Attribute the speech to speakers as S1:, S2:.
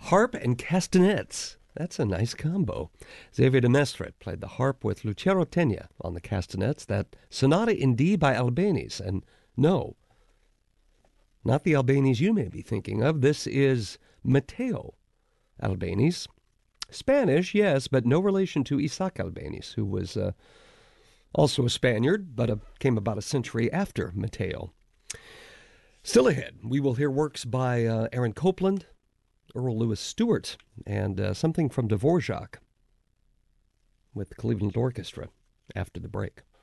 S1: Harp and castanets. That's a nice combo. Xavier de Mestre played the harp with Lucero Tena on the castanets. That Sonata in D by Albéniz. And no, not the Albéniz you may be thinking of. This is Mateo Albéniz. Spanish, yes, but no relation to Isaac Albéniz, who was also a Spaniard, but came about a century after Mateo. Still ahead, we will hear works by Aaron Copland, Earl Louis Stewart, and something from Dvorak with the Cleveland Orchestra after the break.